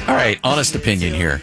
All right, honest opinion here.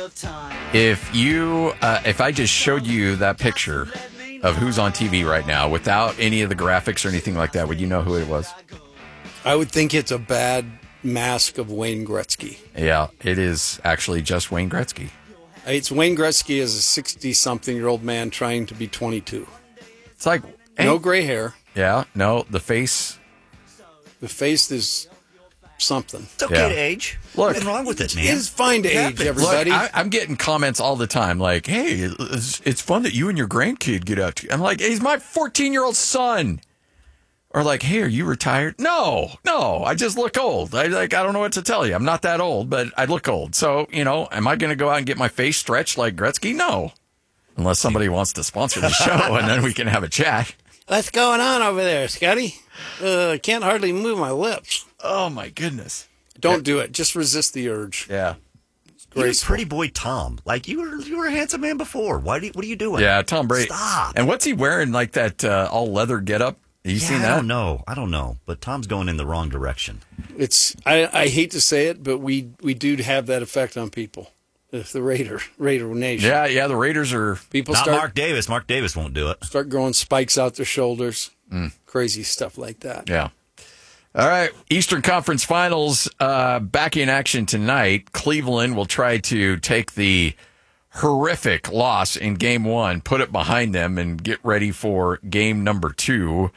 If I just showed you that picture of who's on TV right now without any of the graphics or anything like that, would you know who it was? I would think it's a bad mask of Wayne Gretzky. Yeah, it is actually just Wayne Gretzky. It's Wayne Gretzky as a 60-something-year-old man trying to be 22. It's like... No gray hair. Yeah, no, the face... The face is something. It's okay to age. Look, nothing wrong with it, man. It is fine to age, everybody. Look, I'm getting comments all the time like, hey, it's fun that you and your grandkid get out. I'm like, he's my 14-year-old son. Or like, hey, are you retired? No, I just look old. I don't know what to tell you. I'm not that old, but I look old. So, am I going to go out and get my face stretched like Gretzky? No. Unless somebody wants to sponsor the show, and then we can have a chat. What's going on over there, Scotty? I can't hardly move my lips. Oh, my goodness. Don't do it. Just resist the urge. Yeah. You're pretty boy Tom. Like, you were a handsome man before. What are you doing? Yeah, Tom Brady. Stop. And what's he wearing, like that all-leather getup? Have you seen that? I don't know. But Tom's going in the wrong direction. I hate to say it, but we do have that effect on people. The Raider Nation. Yeah, the Raiders are... Not Mark Davis. Mark Davis won't do it. Start growing spikes out their shoulders. Crazy stuff like that. Yeah. All right, Eastern Conference Finals back in action tonight. Cleveland will try to take the horrific loss in Game 1, put it behind them, and get ready for Game number 2.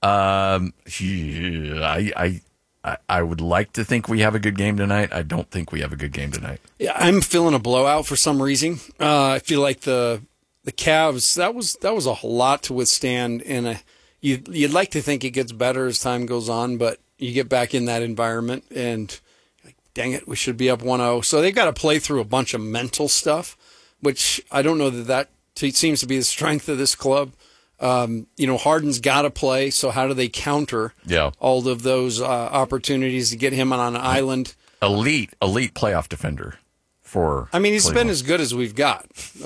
I would like to think we have a good game tonight. I don't think we have a good game tonight. Yeah, I'm feeling a blowout for some reason. I feel like the Cavs, that was a lot to withstand, and you'd like to think it gets better as time goes on, but you get back in that environment, and like, dang it, we should be up 1-0. So they've got to play through a bunch of mental stuff, which I don't know that seems to be the strength of this club. Harden's got to play, so how do they counter all of those opportunities to get him on an island? Elite playoff defender for he's Cleveland. been as good as we've got.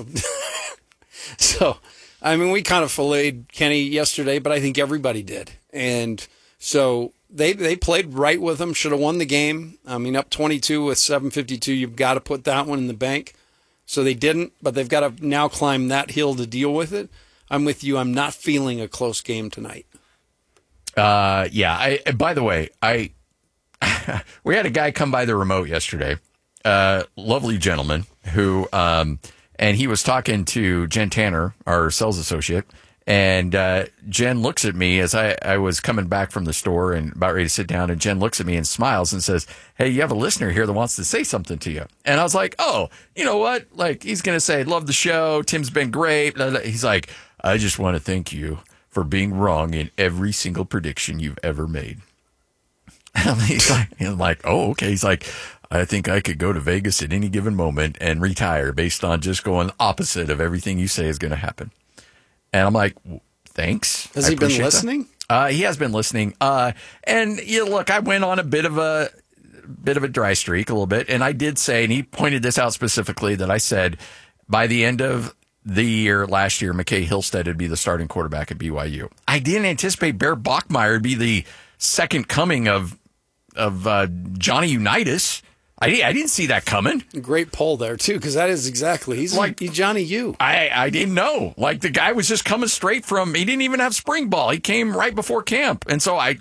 So, we kind of filleted Kenny yesterday, but I think everybody did. And so they played right with him, should have won the game. Up 22 with 7:52, you've got to put that one in the bank. So they didn't, but they've got to now climb that hill to deal with it. I'm with you. I'm not feeling a close game tonight. Yeah. By the way, we had a guy come by the remote yesterday, lovely gentleman who, and he was talking to Jen Tanner, our sales associate, and Jen looks at me as I was coming back from the store and about ready to sit down, and Jen looks at me and smiles and says, hey, you have a listener here that wants to say something to you. And I was like, oh, you know what? Like, he's going to say, love the show. Tim's been great. He's like, I just want to thank you for being wrong in every single prediction you've ever made. And he's like, oh, okay. He's like, I think I could go to Vegas at any given moment and retire based on just going opposite of everything you say is going to happen. And I'm like, thanks. Has he been listening? He has been listening. And look, I went on a bit of a dry streak a little bit. And I did say, and he pointed this out specifically, that I said by the end of the year, last year, McKay Hillstead would be the starting quarterback at BYU. I didn't anticipate Bear Bachmeier would be the second coming of Johnny Unitas. I didn't see that coming. Great poll there, too, because that is exactly. He's Johnny U. I didn't know. Like, the guy was just coming straight from, he didn't even have spring ball. He came right before camp. And so I